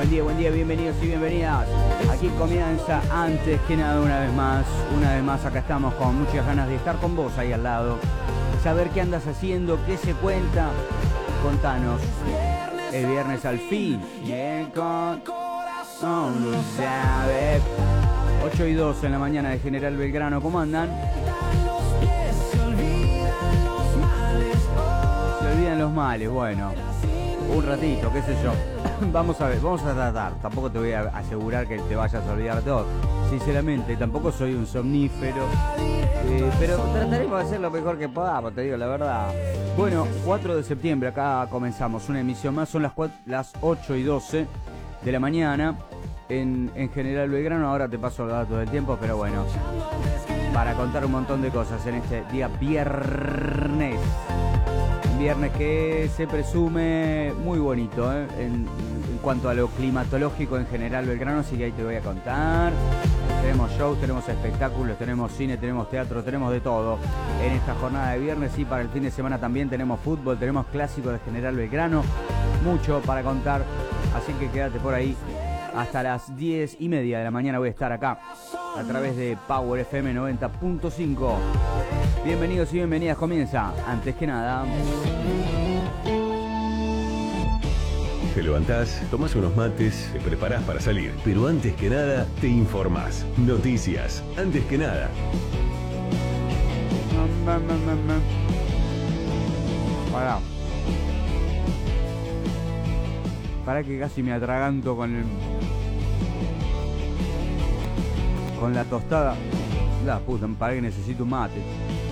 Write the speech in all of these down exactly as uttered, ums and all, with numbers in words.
Buen día, buen día, bienvenidos y bienvenidas. Aquí comienza Antes que Nada una vez más. Una vez más acá estamos con muchas ganas de estar con vos ahí al lado. Saber qué andas haciendo, qué se cuenta. Contanos. El viernes al fin. Y el corazón lo sabe. ocho y dos en la mañana de General Belgrano. ¿Cómo andan? Se olvidan los males, bueno. Un ratito, qué sé yo. Vamos a ver, vamos a tratar. Tampoco te voy a asegurar que te vayas a olvidar todo. Sinceramente, tampoco soy un somnífero. Eh, pero trataremos de hacer lo mejor que podamos, te digo la verdad. Bueno, cuatro de septiembre, acá comenzamos una emisión más. Son las, cuatro, las ocho y doce de la mañana en, en General Belgrano. Ahora te paso los datos del tiempo, pero bueno, para contar un montón de cosas en este día viernes. Viernes que se presume muy bonito, ¿eh? en, en cuanto a lo climatológico en General Belgrano, así que ahí te voy a contar. Tenemos shows, tenemos espectáculos, tenemos cine, tenemos teatro, tenemos de todo en esta jornada de viernes, y para el fin de semana también tenemos fútbol, tenemos clásicos de General Belgrano, mucho para contar, así que quédate por ahí. Hasta las diez y media de la mañana voy a estar acá a través de Power F M noventa punto cinco. Bienvenidos y bienvenidas, comienza Antes que Nada. Te levantás, tomás unos mates, te preparás para salir, pero antes que nada te informás. Noticias, antes que nada. Pará. Pará que casi me atraganto con el... con la tostada. La puta, pará que necesito un mate.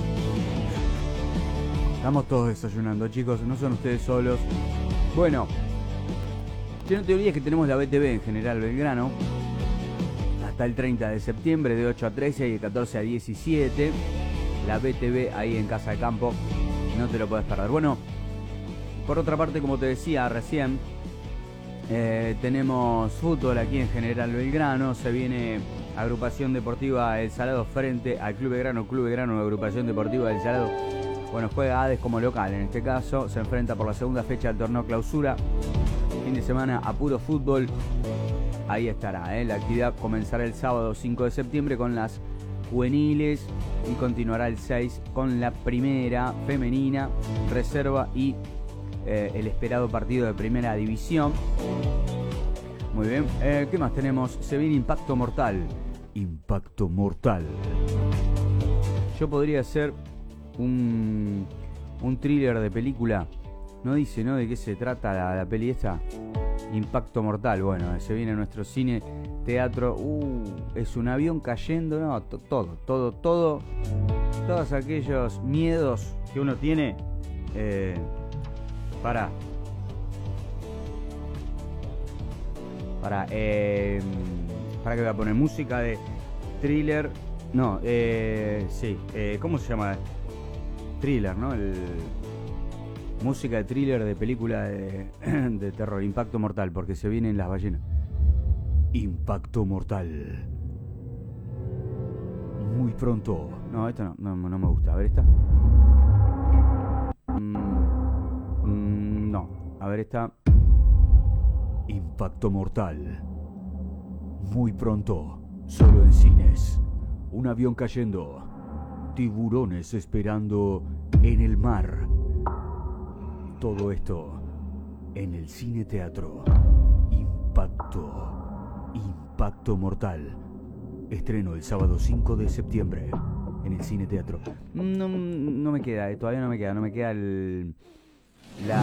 Estamos todos desayunando, chicos, no son ustedes solos. Bueno, si no te olvides que tenemos la B T V en General Belgrano hasta el treinta de septiembre, de ocho a trece y de catorce a diecisiete. La B T V ahí en Casa de Campo, no te lo puedes perder. Bueno, por otra parte, como te decía recién, eh, tenemos fútbol aquí en General Belgrano. Se viene Agrupación Deportiva El Salado frente al Club Belgrano. Club Belgrano, Agrupación Deportiva El Salado. Bueno, juega Hades como local, en este caso se enfrenta por la segunda fecha del torneo clausura. Fin de semana a puro fútbol. Ahí estará, ¿eh? La actividad comenzará el sábado cinco de septiembre con las juveniles y continuará el seis con la primera femenina, reserva y eh, el esperado partido de primera división. Muy bien, eh, ¿qué más tenemos? Se viene Impacto Mortal. Impacto Mortal. Yo podría hacer un, un thriller de película. No dice, ¿no? ¿De qué se trata la, la peli esta? Impacto Mortal. Bueno, se viene nuestro cine, teatro. Uh, es un avión cayendo. No, to, todo, todo, todo. Todos aquellos miedos que uno tiene. Eh, para. Para. Eh, para que voy a poner música de thriller. No, eh, sí. Eh, ¿Cómo se llama? Thriller, ¿no? El... música de thriller de película de, de terror. Impacto Mortal, porque se vienen las ballenas. Impacto Mortal. Muy pronto. No, esta no, no, no me gusta. A ver, esta. Mm, mm, no. A ver, esta. Impacto Mortal. Muy pronto. Solo en cines. Un avión cayendo. Tiburones esperando en el mar. Todo esto en el cine teatro. Impacto. Impacto Mortal. Estreno el sábado cinco de septiembre en el cine teatro. No, no me queda, eh, todavía no me queda, no me queda el... La...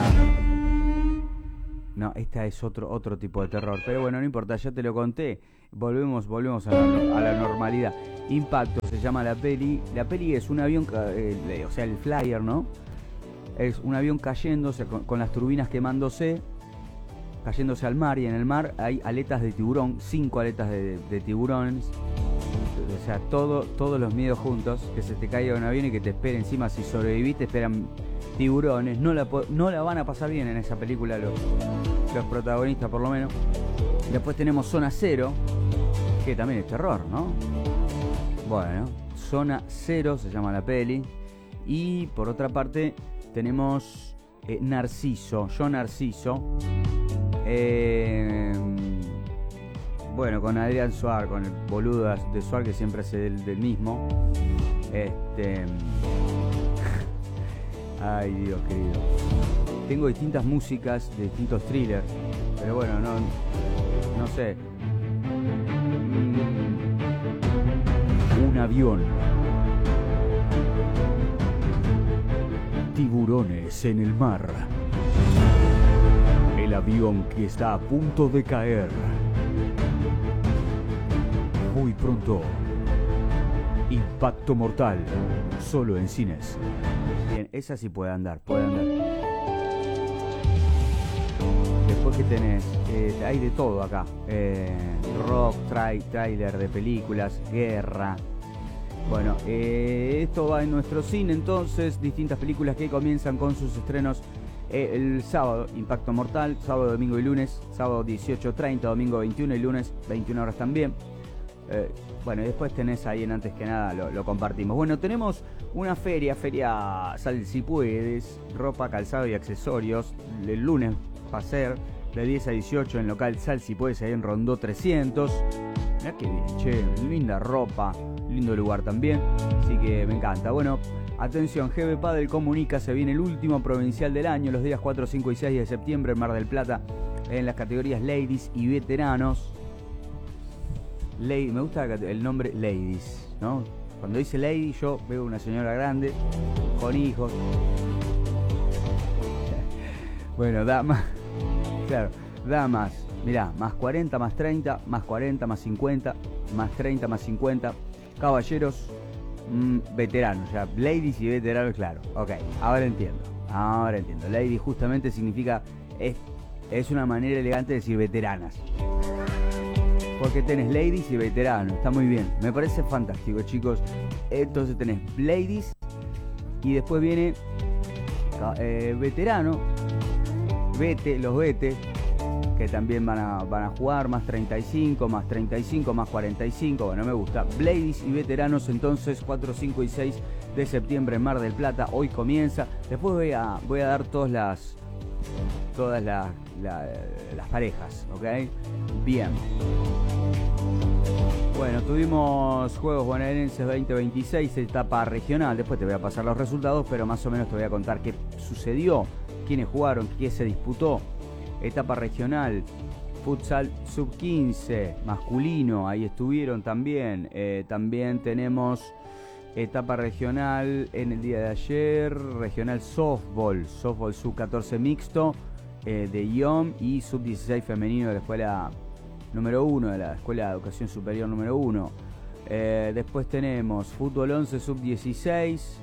No, esta es otro, otro tipo de terror. Pero bueno, no importa, ya te lo conté. Volvemos, volvemos a la, a la normalidad. Impacto se llama la peli. La peli es un avión, eh, o sea, el flyer, ¿no? Es un avión cayéndose con, con las turbinas quemándose, cayéndose al mar, y en el mar hay aletas de tiburón, cinco aletas de, de tiburones. O sea, todo, todos los miedos juntos, que se te caiga un avión y que te espere encima. Si sobreviviste, esperan tiburones. No la, no la van a pasar bien en esa película los, los protagonistas, por lo menos. Después tenemos Zona Cero, que también es terror, ¿no? Bueno, Zona Cero se llama la peli. Y por otra parte tenemos eh, Narciso, Yo Narciso. Eh, bueno, con Adrián Suar, con el boludo de Suar que siempre hace del, del mismo. Este. Ay, Dios querido. Tengo distintas músicas de distintos thrillers, pero bueno, no, no sé. Un avión. Tiburones en el mar. El avión que está a punto de caer. Muy pronto. Impacto mortal. Solo en cines. Bien, esa sí puede andar, puede andar. Después que tenés, eh, hay de todo acá. Eh, rock, trai, trailer de películas, guerra. Bueno, eh, esto va en nuestro cine entonces. Distintas películas que comienzan con sus estrenos eh, el sábado, Impacto Mortal, sábado, domingo y lunes. Sábado dieciocho treinta, domingo veintiuno y lunes veintiuna horas también. Eh, bueno, y después tenés ahí en Antes que Nada, lo, lo compartimos. Bueno, tenemos una feria, feria Sal si puedes, ropa, calzado y accesorios. El lunes va a ser de diez a dieciocho en local Sal si puedes, ahí en Rondó trescientos. Mirá qué bien, che, linda ropa, lindo lugar también, así que me encanta. Bueno, atención, G B Padel comunica, se viene el último provincial del año, los días cuatro, cinco y seis de septiembre en Mar del Plata, en las categorías Ladies y Veteranos. Lady, me gusta el nombre Ladies, ¿no? Cuando dice Lady yo veo una señora grande, con hijos. Bueno, damas, claro, damas, mirá, más cuarenta, más treinta, más cuarenta, más cincuenta, más treinta, más cincuenta. Caballeros, mmm, veteranos, ya, ladies y veteranos, claro. Ok, ahora entiendo, ahora entiendo. Lady justamente significa, es, es una manera elegante de decir veteranas. Porque tenés ladies y veteranos, está muy bien. Me parece fantástico, chicos. Entonces tenés ladies y después viene eh, veterano, vete, los vete, que también van a, van a jugar, más treinta y cinco, más treinta y cinco, más cuarenta y cinco, bueno, me gusta. Ladies y veteranos, entonces, cuatro, cinco y seis de septiembre en Mar del Plata, hoy comienza. Después voy a, voy a dar todas las, todas las, la, las parejas, ¿ok? Bien. Bueno, tuvimos Juegos Bonaerenses veinte veintiséis, etapa regional, después te voy a pasar los resultados, pero más o menos te voy a contar qué sucedió, quiénes jugaron, qué se disputó. Etapa regional, futsal sub quince, masculino, ahí estuvieron también. Eh, también tenemos etapa regional en el día de ayer, regional softball, softball sub catorce mixto eh, de I O M y sub dieciséis femenino de la escuela número uno, de la escuela de educación superior número uno. Eh, después tenemos fútbol once sub dieciséis.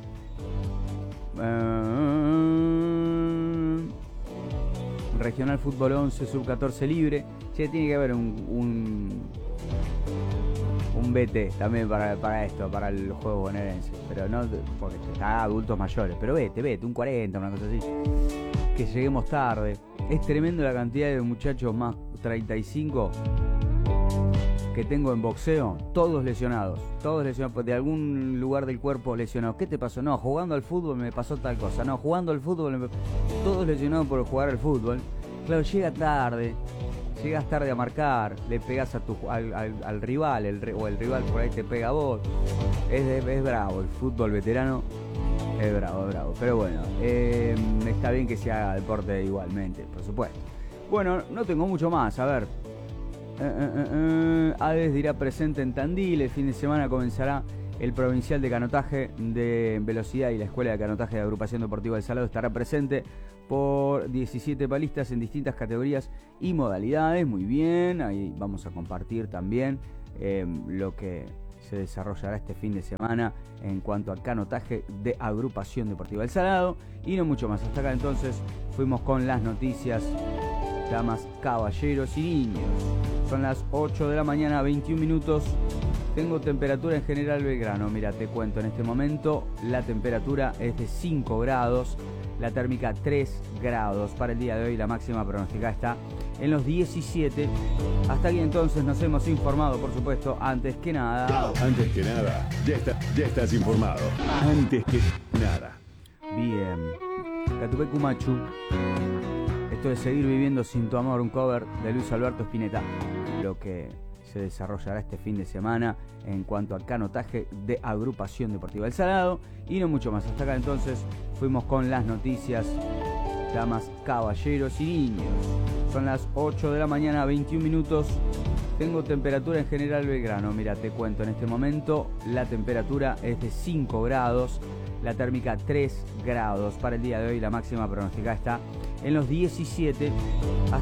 Eh, Regional Fútbol once, Sub catorce libre. Che, tiene que haber un un, un B T también para, para esto, para el juego bonaerense. Pero no porque está adultos mayores. Pero vete, vete, un cuarenta, una cosa así. Que lleguemos tarde. Es tremendo la cantidad de muchachos más treinta y cinco que tengo en boxeo. Todos lesionados. Todos lesionados. De algún lugar del cuerpo lesionados. ¿Qué te pasó? No, jugando al fútbol me pasó tal cosa. No, jugando al fútbol me... Todos lesionados por jugar al fútbol. Claro, llega tarde. Llegas tarde a marcar. Le pegas a tu, al, al, al rival. El, o el rival por ahí te pega a vos. Es, es bravo. El fútbol veterano es bravo, es bravo. Pero bueno, eh, está bien que se haga deporte igualmente, por supuesto. Bueno, no tengo mucho más. A ver. Uh, uh, uh, Hades dirá presente en Tandil. El fin de semana comenzará el provincial de canotaje de velocidad y la escuela de canotaje de Agrupación Deportiva del Salado estará presente por diecisiete palistas en distintas categorías y modalidades. Muy bien, ahí vamos a compartir también eh, lo que se desarrollará este fin de semana en cuanto al canotaje de Agrupación Deportiva del Salado. Y no mucho más. Hasta acá entonces fuimos con las noticias, damas, caballeros y niños. Son las ocho de la mañana, veintiún minutos. Tengo temperatura en General Belgrano. Mira, te cuento, en este momento la temperatura es de cinco grados, la térmica tres grados. Para el día de hoy la máxima pronosticada está en los diecisiete. Hasta aquí entonces nos hemos informado, por supuesto, antes que nada. Antes que nada, ya, está, ya estás informado. Antes que nada. Bien. Catupecu Machu. Esto de Seguir viviendo sin tu amor, un cover de Luis Alberto Spinetta. Lo que se desarrollará este fin de semana en cuanto a canotaje de Agrupación Deportiva El Salado. Y no mucho más. Hasta acá entonces fuimos con las noticias, damas, caballeros y niños. Son las ocho de la mañana, veintiún minutos. Tengo temperatura en General Belgrano. Mira, te cuento, en este momento la temperatura es de cinco grados, la térmica tres grados. Para el día de hoy la máxima pronosticada está en los diecisiete.